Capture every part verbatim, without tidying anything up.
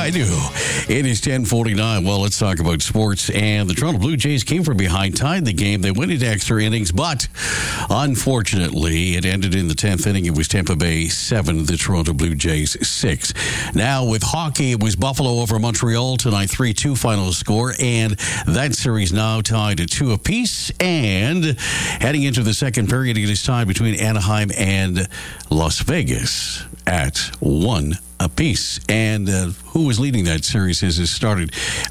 I do. It is ten forty-nine. Well, let's talk about sports. And the Toronto Blue Jays came from behind, tied the game. They went into extra innings, but unfortunately, it ended in the tenth inning. It was Tampa Bay seven, the Toronto Blue Jays six. Now, with hockey, it was Buffalo over Montreal tonight, three two final score. And that series now tied at two apiece. And heading into the second period, it is tied between Anaheim and Las Vegas at one apiece. And uh, who was leading that series as it started?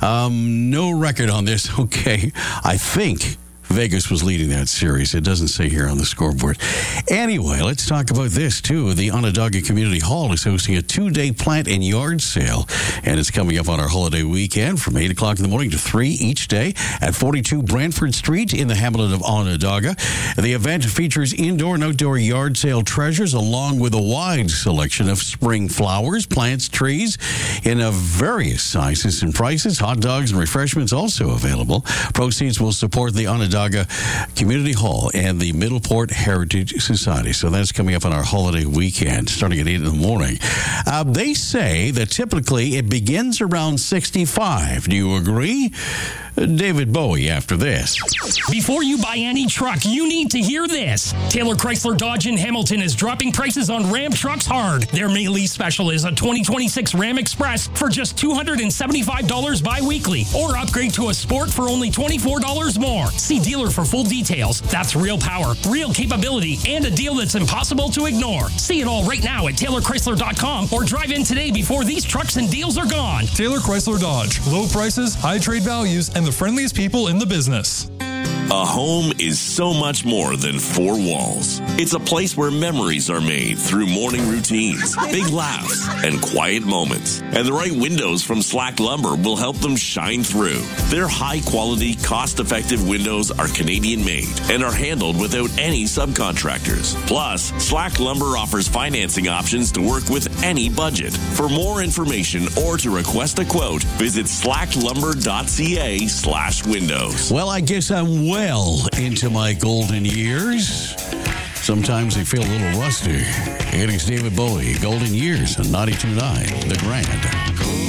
Um, no record on this. Okay, I think Vegas was leading that series. It doesn't say here on the scoreboard. Anyway, let's talk about this, too. The Onondaga Community Hall is hosting a two-day plant and yard sale, and it's coming up on our holiday weekend from eight o'clock in the morning to three each day at forty-two Brantford Street in the hamlet of Onondaga. The event features indoor and outdoor yard sale treasures along with a wide selection of spring flowers, plants, trees in a various sizes and prices. Hot dogs and refreshments also available. Proceeds will support the Onondaga Community Hall and the Middleport Heritage Society. So that's coming up on our holiday weekend, starting at eight in the morning. Uh, they say that typically it begins around sixty-five. Do you agree? David Bowie after this. Before you buy any truck, you need to hear this. Taylor Chrysler Dodge in Hamilton is dropping prices on Ram trucks hard. Their May lease special is a twenty twenty-six Ram Express for just two hundred seventy-five dollars bi-weekly, or upgrade to a Sport for only twenty-four dollars more. See dealer for full details. That's real power, real capability, and a deal that's impossible to ignore. See it all right now at Taylor Chrysler dot com or drive in today before these trucks and deals are gone. Taylor Chrysler Dodge. Low prices, high trade values, and the friendliest people in the business. A home is so much more than four walls. It's a place where memories are made through morning routines, big laughs, and quiet moments. And the right windows from Slack Lumber will help them shine through. Their high-quality, cost-effective windows are Canadian-made and are handled without any subcontractors. Plus, Slack Lumber offers financing options to work with any budget. For more information or to request a quote, visit slacklumber.ca slash windows. Well, I guess I'm well into my golden years. Sometimes they feel a little rusty. It is David Bowie, Golden Years on ninety-two point nine, The Grand.